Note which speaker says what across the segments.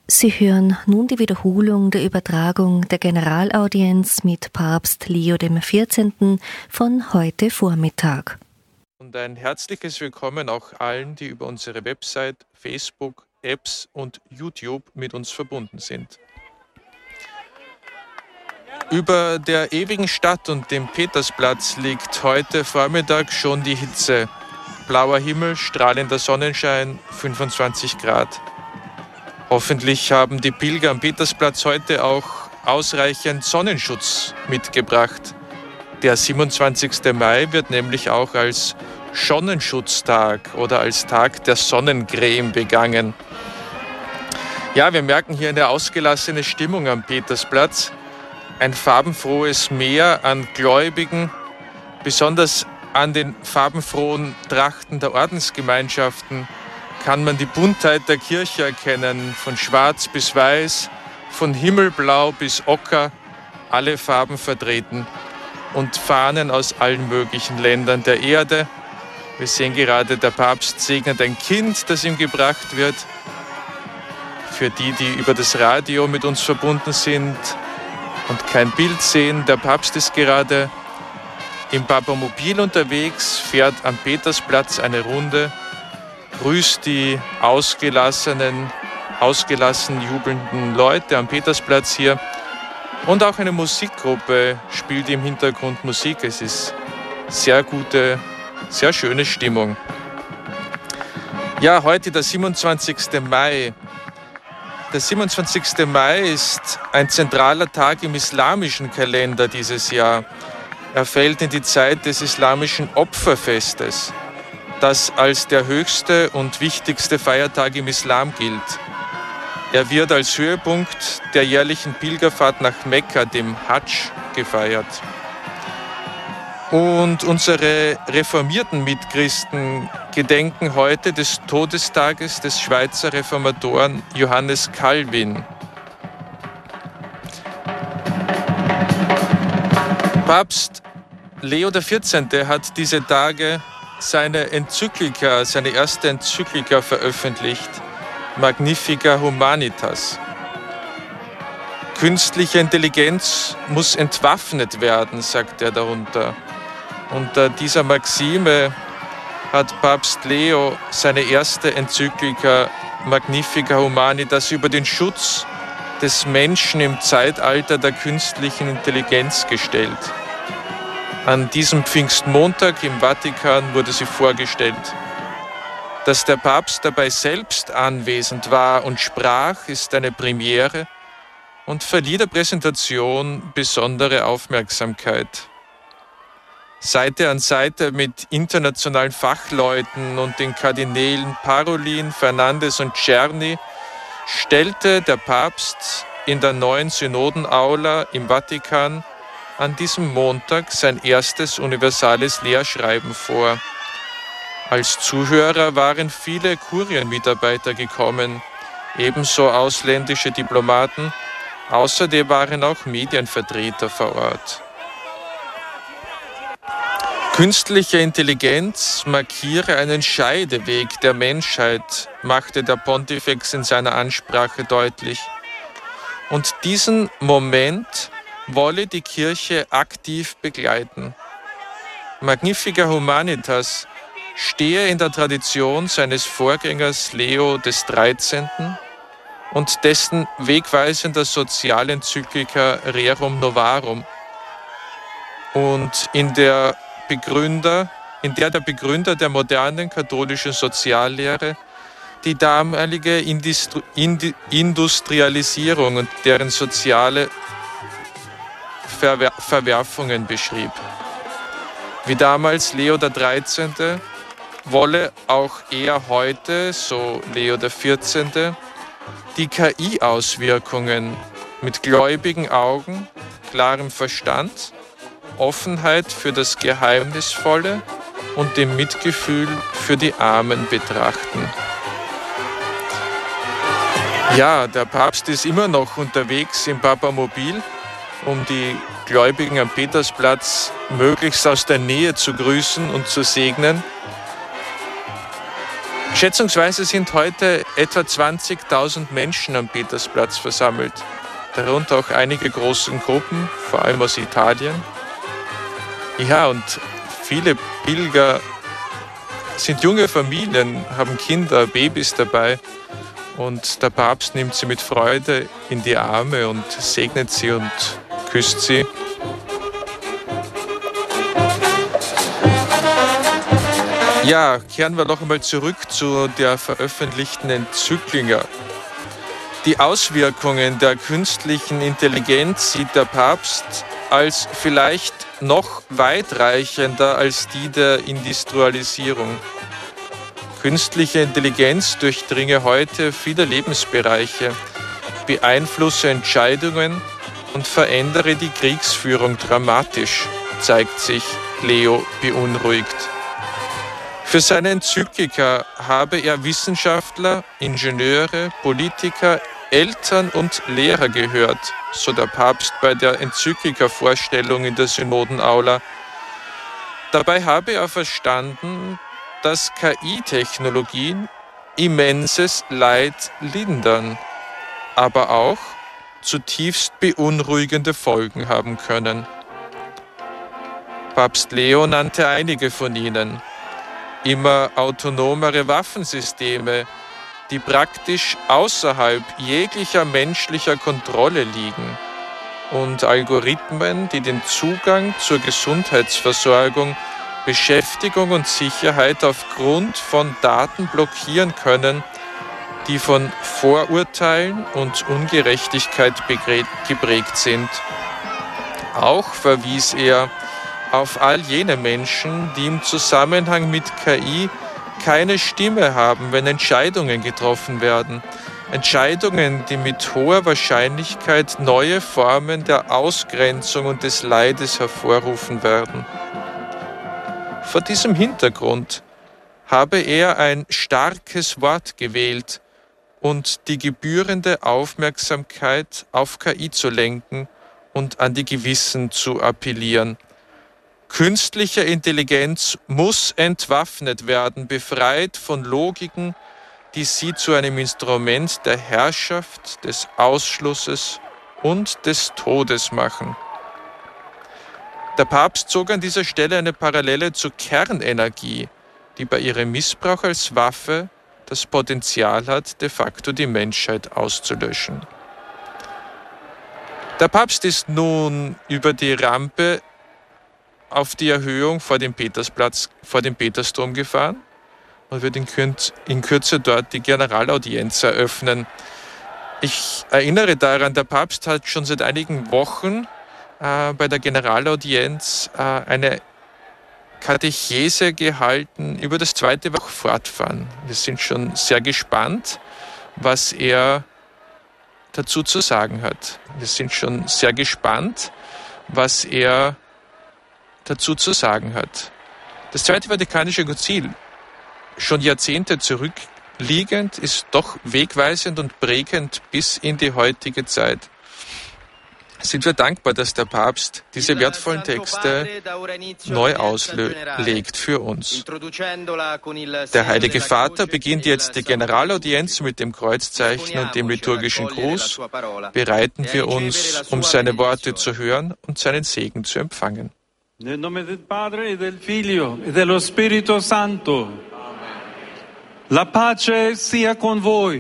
Speaker 1: Sie hören nun die Wiederholung der Übertragung der Generalaudienz mit Papst Leo XIV. Von heute Vormittag.
Speaker 2: Und ein herzliches Willkommen auch allen, die über unsere Website, Facebook, Apps und YouTube mit uns verbunden sind. Über der ewigen Stadt und dem Petersplatz liegt heute Vormittag schon die Hitze. Blauer Himmel, strahlender Sonnenschein, 25 Grad. Hoffentlich haben die Pilger am Petersplatz heute auch ausreichend Sonnenschutz mitgebracht. Der 27. Mai wird nämlich auch als Sonnenschutztag oder als Tag der Sonnencreme begangen. Ja, wir merken hier eine ausgelassene Stimmung am Petersplatz. Ein farbenfrohes Meer an Gläubigen, besonders an den farbenfrohen Trachten der Ordensgemeinschaften kann man die Buntheit der Kirche erkennen, von schwarz bis weiß, von himmelblau bis ocker, alle Farben vertreten und Fahnen aus allen möglichen Ländern der Erde. Wir sehen gerade, der Papst segnet ein Kind, das ihm gebracht wird. Für die, die über das Radio mit uns verbunden sind und kein Bild sehen, der Papst ist gerade im Papamobil unterwegs, fährt am Petersplatz eine Runde, grüßt die ausgelassen jubelnden Leute am Petersplatz hier. Und auch eine Musikgruppe spielt im Hintergrund Musik. Es ist sehr gute, sehr schöne Stimmung. Ja, heute der 27. Mai. Der 27. Mai ist ein zentraler Tag im islamischen Kalender dieses Jahr. Er fällt in die Zeit des islamischen Opferfestes, das als der höchste und wichtigste Feiertag im Islam gilt. Er wird als Höhepunkt der jährlichen Pilgerfahrt nach Mekka, dem Hadsch, gefeiert. Und unsere reformierten Mitchristen gedenken heute des Todestages des Schweizer Reformatoren Johannes Calvin. Papst Leo XIV. Hat diese Tage seine erste Enzyklika veröffentlicht, Magnifica Humanitas. Künstliche Intelligenz muss entwaffnet werden, sagt er darunter. Unter dieser Maxime hat Papst Leo seine erste Enzyklika Magnifica Humanitas über den Schutz des Menschen im Zeitalter der künstlichen Intelligenz gestellt. An diesem Pfingstmontag im Vatikan wurde sie vorgestellt. Dass der Papst dabei selbst anwesend war und sprach, ist eine Premiere und verlieh der Präsentation besondere Aufmerksamkeit. Seite an Seite mit internationalen Fachleuten und den Kardinälen Parolin, Fernandes und Czerny stellte der Papst in der neuen Synodenaula im Vatikan an diesem Montag sein erstes universales Lehrschreiben vor. Als Zuhörer waren viele Kurienmitarbeiter gekommen, ebenso ausländische Diplomaten. Außerdem waren auch Medienvertreter vor Ort. Künstliche Intelligenz markiere einen Scheideweg der Menschheit, machte der Pontifex in seiner Ansprache deutlich. Und diesen Moment wolle die Kirche aktiv begleiten. Magnifica Humanitas stehe in der Tradition seines Vorgängers Leo XIII. Und dessen wegweisender Sozialenzyklika Rerum Novarum und in der der Begründer der modernen katholischen Soziallehre die damalige Industrialisierung und deren soziale Verwerfungen beschrieb. Wie damals Leo XIII. Wolle auch er heute, so Leo XIV., die KI-Auswirkungen mit gläubigen Augen, klarem Verstand, Offenheit für das Geheimnisvolle und dem Mitgefühl für die Armen betrachten. Ja, der Papst ist immer noch unterwegs im Papamobil, um die Gläubigen am Petersplatz möglichst aus der Nähe zu grüßen und zu segnen. Schätzungsweise sind heute etwa 20.000 Menschen am Petersplatz versammelt, darunter auch einige große Gruppen, vor allem aus Italien. Ja, und viele Pilger sind junge Familien, haben Kinder, Babys dabei und der Papst nimmt sie mit Freude in die Arme und segnet sie und küsst sie. Ja, kehren wir noch einmal zurück zu der veröffentlichten Enzyklika. Die Auswirkungen der künstlichen Intelligenz sieht der Papst als vielleicht noch weitreichender als die der Industrialisierung. Künstliche Intelligenz durchdringe heute viele Lebensbereiche, beeinflusse Entscheidungen und verändere die Kriegsführung dramatisch, zeigt sich Leo beunruhigt. Für seine Enzyklika habe er Wissenschaftler, Ingenieure, Politiker, Eltern und Lehrer gehört, so der Papst bei der Enzyklika-Vorstellung in der Synodenaula. Dabei habe er verstanden, dass KI-Technologien immenses Leid lindern, aber auch zutiefst beunruhigende Folgen haben können. Papst Leo nannte einige von ihnen. Immer autonomere Waffensysteme, die praktisch außerhalb jeglicher menschlicher Kontrolle liegen, und Algorithmen, die den Zugang zur Gesundheitsversorgung, Beschäftigung und Sicherheit aufgrund von Daten blockieren können, die von Vorurteilen und Ungerechtigkeit geprägt sind. Auch verwies er auf all jene Menschen, die im Zusammenhang mit KI keine Stimme haben, wenn Entscheidungen getroffen werden. Entscheidungen, die mit hoher Wahrscheinlichkeit neue Formen der Ausgrenzung und des Leides hervorrufen werden. Vor diesem Hintergrund habe er ein starkes Wort gewählt und die gebührende Aufmerksamkeit auf KI zu lenken und an die Gewissen zu appellieren. Künstliche Intelligenz muss entwaffnet werden, befreit von Logiken, die sie zu einem Instrument der Herrschaft, des Ausschlusses und des Todes machen. Der Papst zog an dieser Stelle eine Parallele zur Kernenergie, die bei ihrem Missbrauch als Waffe das Potenzial hat, de facto die Menschheit auszulöschen. Der Papst ist nun über die Rampe auf die Erhöhung vor dem Petersplatz, vor dem Petersdom gefahren und wird in Kürze dort die Generalaudienz eröffnen. Ich erinnere daran, der Papst hat schon seit einigen Wochen bei der Generalaudienz eine Katechese gehalten über das zweite Fortfahren. Wir sind schon sehr gespannt, was er dazu zu sagen hat. Wir sind schon sehr gespannt, was er dazu zu sagen hat. Das Zweite Vatikanische Konzil, schon Jahrzehnte zurückliegend, ist doch wegweisend und prägend bis in die heutige Zeit. Sind wir dankbar, dass der Papst diese wertvollen Texte neu auslegt für uns. Der Heilige Vater beginnt jetzt die Generalaudienz mit dem Kreuzzeichen und dem liturgischen Gruß. Bereiten wir uns, um seine Worte zu hören und seinen Segen zu empfangen.
Speaker 3: Nel nome del Padre e del Figlio e dello Spirito Santo. La pace sia con voi.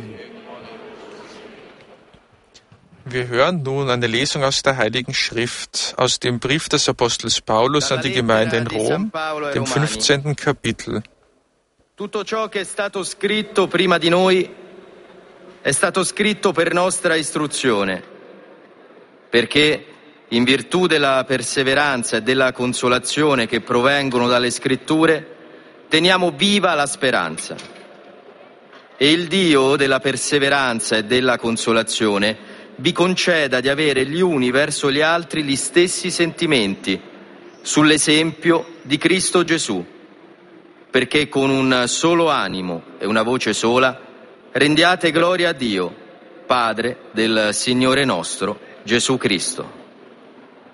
Speaker 2: Wir hören nun eine Lesung aus der Heiligen Schrift, aus dem Brief des Apostels Paulus an die Gemeinde in Rom, dem 15. Kapitel.
Speaker 4: Tutto ciò che è stato scritto prima di noi è stato scritto per nostra istruzione, perché in virtù della perseveranza e della consolazione che provengono dalle Scritture, teniamo viva la speranza. E il Dio della perseveranza e della consolazione vi conceda di avere gli uni verso gli altri gli stessi sentimenti, sull'esempio di Cristo Gesù, perché con un solo animo e una voce sola rendiate gloria a Dio, Padre del Signore nostro, Gesù Cristo.